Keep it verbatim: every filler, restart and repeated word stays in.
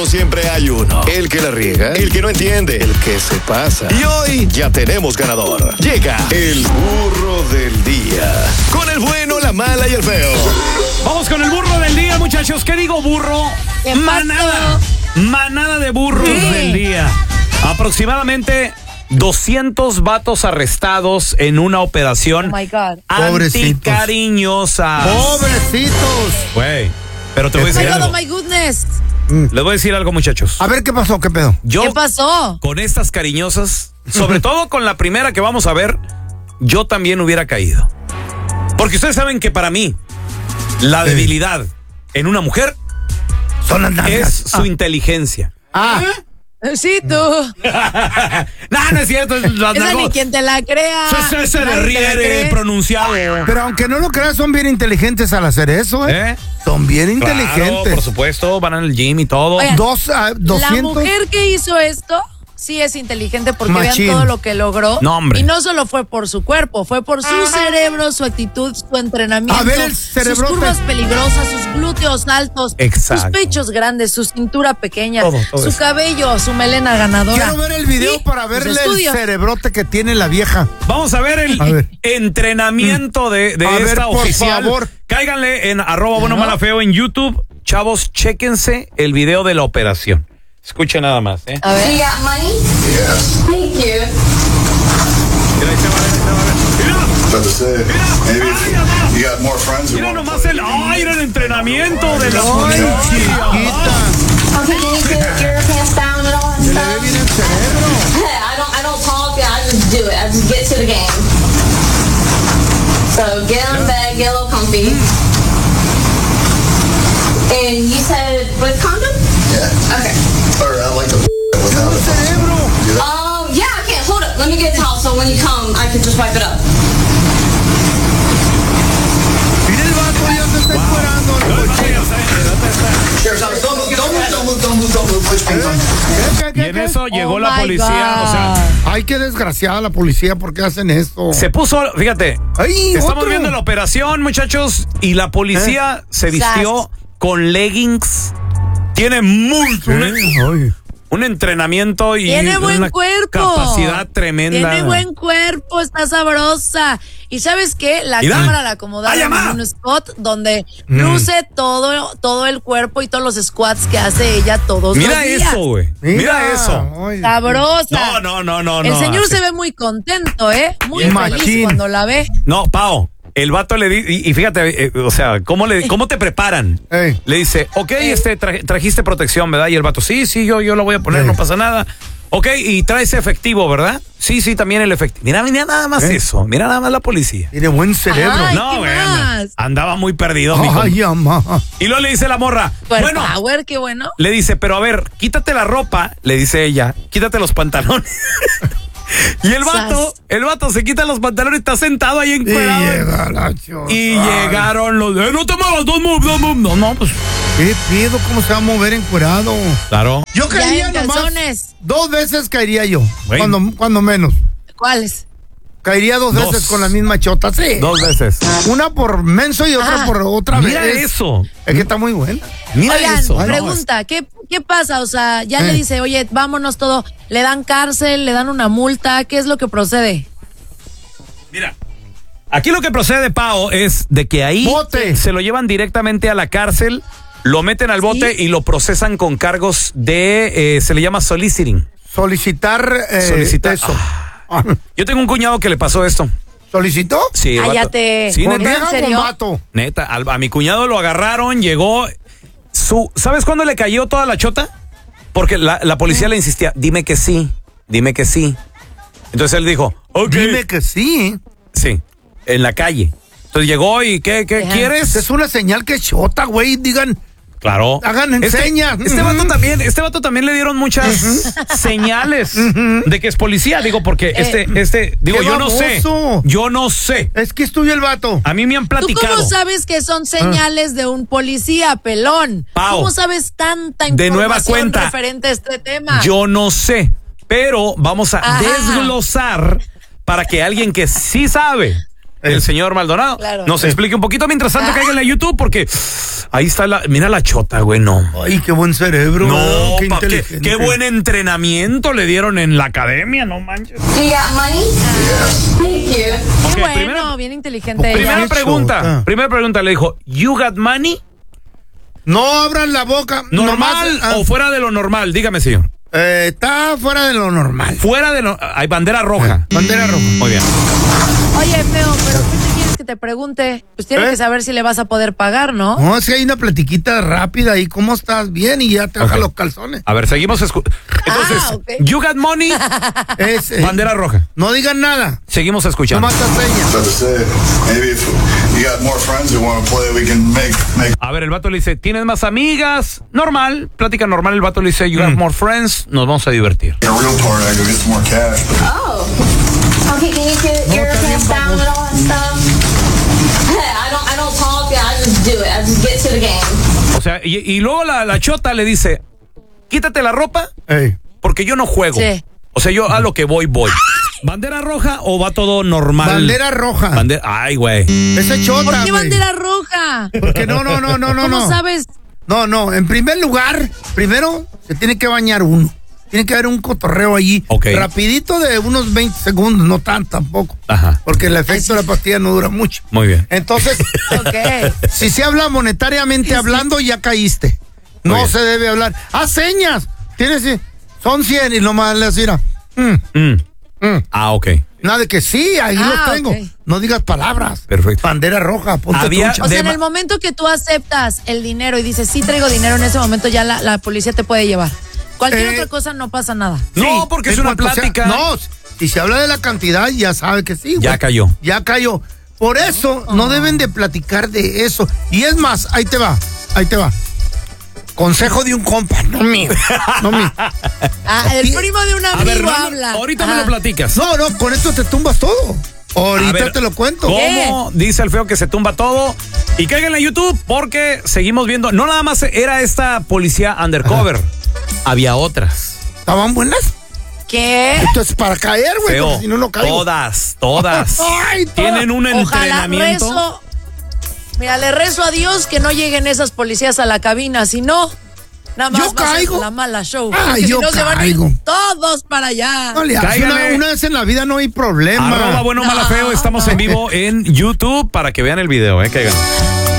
Siempre hay uno, el que la riega, el que no entiende, el que se pasa. Y hoy ya tenemos ganador. Llega el burro del día, con el bueno, la mala y el feo. Vamos con el burro del día, muchachos. ¿Qué digo, burro? Manada, manada de burros sí. del día. Aproximadamente doscientos vatos arrestados en una operación oh my God. anticariñosa. Pobrecitos. Güey, pero te voy a decir oh algo. Oh my goodness. Les voy a decir algo, muchachos. A ver, ¿qué pasó? ¿Qué pedo? Yo, ¿Qué pasó? Con estas cariñosas, sobre todo con la primera que vamos a ver, yo también hubiera caído. Porque ustedes saben que para mí, la debilidad en una mujer son las nalgas. Es su ah. inteligencia. Ah. Sí, tú. No, no es cierto. Es la Esa ni quien te la crea. Se, se le ríe pronunciado. Pero aunque no lo creas, son bien inteligentes al hacer eso, ¿eh? ¿Eh? Son bien inteligentes. Claro, por supuesto, van al gym y todo. Oigan, Dos, uh, doscientos. La mujer que hizo esto sí es inteligente porque Machín. vean todo lo que logró. No, hombre. Y no solo fue por su cuerpo, fue por su cerebro, su actitud, su entrenamiento. A ver, el cerebrote. Sus curvas peligrosas, sus glúteos altos, Exacto. sus pechos grandes, su cintura pequeña, todo, todo su eso. cabello, su melena ganadora. Quiero ver el video sí, para verle el cerebrote que tiene la vieja. Vamos a ver el a ver. entrenamiento de, de a esta ver, por oficial. Favor. Cáiganle en arroba bueno mala feo en YouTube. Chavos, chéquense el video de la operación. Escuchen nada más, ¿eh? A ver. You got money? Yes. Thank you. Mira, ahí se va a ver, ahí se va a ver. Mira. But to say, maybe if you got more friends who Mira want to nomás el, ay, era el entrenamiento de la Ay, chiquita. Okay, can you get your pants down and all that Se le ve stuff? bien el cerebro. I don't, I don't talk. I just do it. I just get to the game. So get on bed, get a little comfy. And you said with condom? Yeah. Okay. Or I like to without it. Cerebro. Um, yeah, I can't. Hold up. Let me get a towel so when you come, I can just wipe it up. Mira el vato, ya se está encuerando. Y en eso llegó Oh la my policía, God. o sea, Ay, qué desgraciada la policía, ¿por qué hacen esto? se puso, fíjate, Ay, estamos otro. viendo la operación, muchachos, y la policía ¿Eh? se vistió con leggings. Tiene muy un, Ay. un entrenamiento y Tiene buen una cuerpo. capacidad tremenda. Tiene buen cuerpo, está sabrosa. ¿Y sabes qué? La ¿Y da? cámara la acomodaron ¡Ay, en mamá! un spot donde Mm. luce todo, todo el cuerpo y todos los squats que hace ella todos Mira los días. eso, güey. Mira, Mira eso. Ay. Sabrosa. No, no, no, no. El no, señor así. se ve muy contento, ¿eh? Muy Bien feliz machín. cuando la ve. No, Pao, el vato le dice, y, y fíjate, eh, o sea, ¿cómo, le, ¿cómo te preparan? Ey. Le dice, ok, este, tra- trajiste protección, ¿verdad? Y el vato, sí, sí, yo, yo lo voy a poner, Ey. no pasa nada. Ok, y traes efectivo, ¿verdad? Sí, sí, también el efectivo. Mira, mira nada más ¿Eh? eso, mira nada más la policía. Tiene buen cerebro. Ay, No, ¿qué güey, más? andaba muy perdido, mijo. Ay, amá. Y luego le dice la morra, Pues bueno, power, qué bueno. le dice, pero a ver, quítate la ropa, le dice ella, quítate los pantalones. Y el vato, Sas. el vato se quita los pantalones, está sentado ahí Y encuerado. llega la chota. Y llegaron los, eh, no te muevas, dos moves, dos moves. No, no, pues. ¿Qué pedo? ¿Cómo se va a mover encuerado? Claro. Yo Ya caería en nomás. calzones. Dos veces caería yo. Güey. Cuando, cuando menos. ¿Cuáles? Caería dos, Dos. veces con la misma chota, sí. Dos veces. Una por menso y otra Ah. por otra Mira vez. eso. Es que está muy buena. Mira Oigan, eso. No, pregunta, ¿qué, ¿qué pasa? O sea, ya Eh. le dice, oye, vámonos todo. ¿Le dan cárcel? ¿Le dan una multa? ¿Qué es lo que procede? Mira. Aquí lo que procede, Pao, es de que ahí Bote. se lo llevan directamente a la cárcel, lo meten al bote ¿Sí? y lo procesan con cargos de, eh, se le llama soliciting. Solicitar. Eh, Solicitar. Eso. Ah. Yo tengo un cuñado que le pasó esto. ¿Solicitó? Sí, el vato- Cállate. Sí, ¿Con neta. vieja o ¿En serio? con vato? Neta, al- a mi cuñado lo agarraron, llegó. Su, ¿Sabes cuándo le cayó toda la chota? Porque la, la policía le insistía, dime que sí, dime que sí. Entonces él dijo, ok. Dime que sí. Sí, en la calle. Entonces llegó y, ¿qué, qué Ajá. quieres? Es una señal que chota, güey. Digan, Claro. Hagan este, señas. Este vato también, este vato también le dieron muchas señales de que es policía, digo, porque este, este, digo, ¡Qué yo no sé. baboso! Yo no sé. es que es tuyo el vato. A mí me han ¿Tú platicado. cómo sabes que son señales de un policía, pelón? Pao, ¿Cómo sabes tanta información de nueva cuenta, referente a este tema? Yo no sé, pero vamos a Ajá. desglosar para que alguien que sí sabe el eh. señor Maldonado, claro. nos explique un poquito. Mientras tanto, ah. cáiganle a YouTube porque ahí está la... Mira la chota, güey, no. Ay, qué buen cerebro. No, qué, pa, qué, qué buen entrenamiento le dieron en la academia, no manches. Yeah, money? Thank you. Okay, bueno, primera, bien inteligente. Primera ella. pregunta, ah. primera pregunta le dijo, ¿you got money? No abran la boca. ¿Normal nomás, ah. o fuera de lo normal? Dígame, señor. Eh, está fuera de lo normal. Fuera de lo... Hay bandera roja. Eh, bandera roja. Muy bien. Oye, feo, pero ¿qué te quieres que te pregunte? Pues tienes ¿Eh? que saber si le vas a poder pagar, ¿no? No, es que hay una platiquita rápida ahí. ¿Cómo estás? Bien, y ya te baja okay. los calzones. A ver, seguimos escuchando. Entonces, ah, okay. you got money. Es, eh, bandera roja. No digan nada. Seguimos escuchando. A ver, el vato le dice, ¿tienes más amigas? Normal, plática normal. El vato le dice, you mm. have more friends. Nos vamos a divertir. Oh. Okay, can you get your pants down and all that stuff? I don't, I don't talk, I just do it. I just get to the game. O sea, y, y luego la, la chota le dice, quítate la ropa, hey. porque yo no juego. Sí. O sea, yo a lo que voy, voy. ¿Bandera roja o va todo normal? Bandera roja. Bandera, ay, güey. Ese chota, ¿Por qué wey? bandera roja? Porque no, no, no, no, no. ¿Cómo no. sabes? No, no, en primer lugar, primero se tiene que bañar uno. Tiene que haber un cotorreo allí. Okay. Rapidito de unos veinte segundos, no tan tampoco. Ajá. Porque el efecto de la pastilla no dura mucho. Muy bien. Entonces, okay. si se habla monetariamente sí. hablando, ya caíste. Muy no bien. Se debe hablar. ¡Haz señas! Tienes, son cien y nomás le decir, mm, mm. mm. Ah, ok. Nada de que sí, ahí ah, los tengo. Okay. No digas palabras. Perfecto. Bandera roja, ponte Había, trucha. O sea, en el momento que tú aceptas el dinero y dices, sí traigo dinero, en ese momento ya la, la policía te puede llevar. Cualquier eh, otra cosa no pasa nada. No, sí, porque es una plática. Sea, no, si se habla de la cantidad, ya sabe que sí. Ya güey. cayó. Ya cayó. Por eso oh. no deben de platicar de eso. Y es más, ahí te va, ahí te va. Consejo de un compa, no mío. No mío. Ah, el primo de un amigo ver, no, habla. Ahorita Ajá. me lo platicas. No, no, con esto te tumbas todo. Ahorita ver, te lo cuento. ¿Cómo ¿Qué? Dice el feo que se tumba todo? Y cáiganle en YouTube porque seguimos viendo. No nada más era esta policía undercover. Ajá. Había otras. ¿Estaban buenas? ¿Qué? Esto es para caer, güey, si no, no caigo. Todas, todas. Ay, Tienen un Ojalá entrenamiento. Rezo, mira, le rezo a Dios que no lleguen esas policías a la cabina, si no, nada más yo va caigo. a ser la mala show. Ay, yo si no, caigo. Se van todos para allá. No le hagas, una, una vez en la vida no hay problema. Arroba bueno, no. mala, feo. Estamos en vivo en YouTube para que vean el video, eh, caigan.